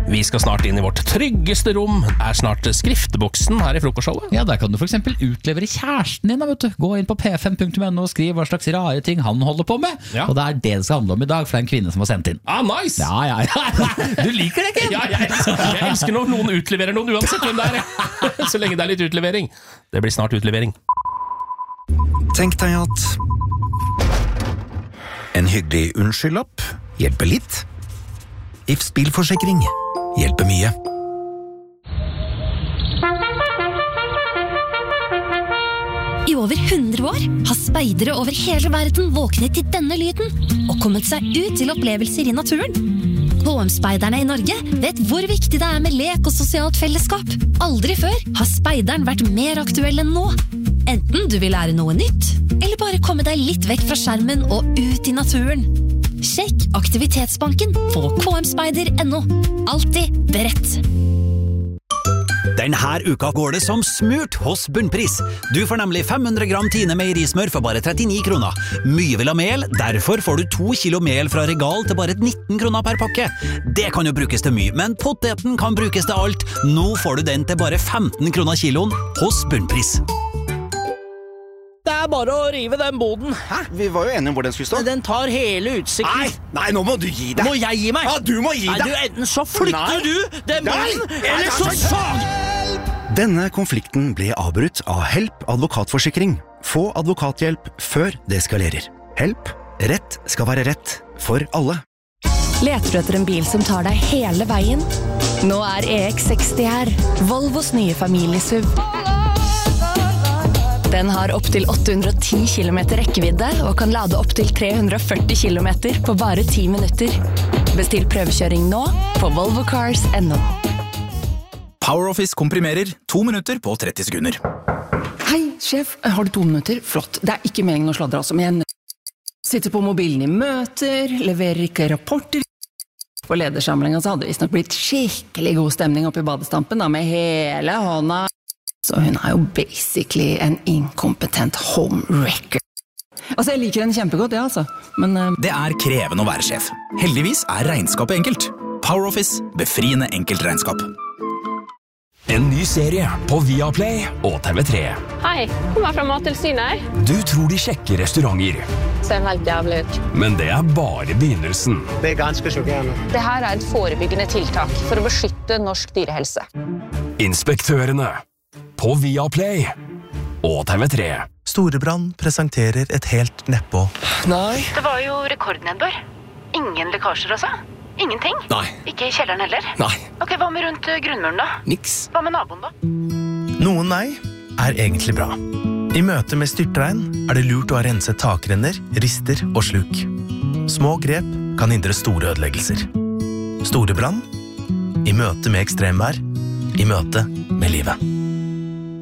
Vi skal snart inn i vårt tryggeste rom. Det snart skrifteboksen her i frokostshowet. Ja, der kan du for eksempel utlevere kjæresten din, vet du. Gå inn på p5.no og skriv hva slags rare ting han holder på med. Ja. Og det det skal handle om i dag, for det en kvinne som har sendt inn. Nice! Ja. Du liker det, ikke? Ja, jeg elsker når noen utleverer noen, uansett hvem det så lenge det litt utlevering. Det blir snart utlevering. Tenk deg at en hyggelig unnskyldlapp hjelper litt. Ifs bilforsikring hjelper mye. I over 100 år har speidere over hele verden våknet til denne lyden og kommet seg ut til opplevelser i naturen. KM-speiderne i Norge vet hvor viktig det med lek og sosialt fellesskap. Aldri før har speideren vært mer aktuell enn nå. Enten du vil lære noe nytt, eller bare komme deg litt vekk fra skjermen og ut i naturen. Sjekk aktivitetsbanken på kmspeider.no. Alltid beredt. Denne uka går det som smurt hos Bunnpris. Du får nemlig 500 gram Tine meierismør for bare 39 kroner. Mye vil ha mel, derfor får du 2 kilo mel fra Regal til bare 19 kroner per pakke. Det kan jo brukes til mye, men poteten kan brukes til alt. Nå får du den til bare 15 kroner kiloen hos Bunnpris. Det bare å rive den boden. Hæ? Vi var jo enige om hvor den skulle stå. Den tar hele utsikten. Nei, nå må du gi deg. Må jeg gi meg? Ja, du må gi deg. Nei, enten så flytter du den boden, eller så sag! Denne konflikten ble avbrutt av Help advokatforsikring. Få advokathjelp før det eskalerer. Help. Rett skal være rett for alle. Leter du etter en bil som tar deg hele veien? Nå EX60 her. Volvos nye familiesuv. Den har opp til 810 km rekkevidde og kan lade opp til 340 km på bare 10 minutter. Bestill prøvekjøring nå på volvocars.no. PowerOffice komprimerer 2 minutter på 30 sekunder. Hei, sjef. Har du 2 minutter? Flott. Det ikke meningen å sladre, altså, men sitter på mobilen i møter, leverer ikke rapporter. På ledersamlingen så hadde det visst nok blitt skikkelig god stemning oppe i badestampen, da, med hele hånda. Så hun jo basically en inkompetent homewrecker. Altså, jeg liker henne kjempegodt, ja, altså. Men det krevende å være sjef. Heldigvis regnskapet enkelt. PowerOffice, befriende enkelt regnskap. En ny serie på Viaplay og TV3. Hei, kommer fra Mattilsynet. Du tror de sjekker restauranter. Ser helt jævlig ut. Men det bare begynnelsen. Det ganske sjokkerende. Det her et forebyggende tiltak for å beskytte norsk dyrehelse. Inspektørene på Viaplay og TV3. Storebrand presenterer et helt nedpå. Nei. Det var jo rekordnedbør. Ingen lekkasjer også. Ingenting? Nei. Ikke i kjelleren heller? Nei. Ok, hva med rundt grunnmuren da? Niks. Hva med naboen da? Noen nei egentlig bra. I møte med styrtregn det lurt å ha renset takrenner, rister og sluk. Små grep kan hindre store ødeleggelser. Storebrand i møte med ekstremvær, i møte med livet.